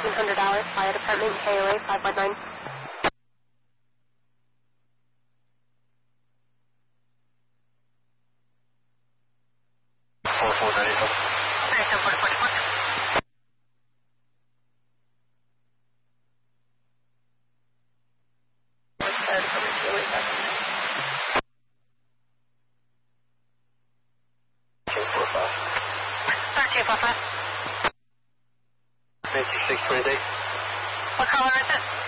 $1,500, Fire Department, KOA 519. What color is it?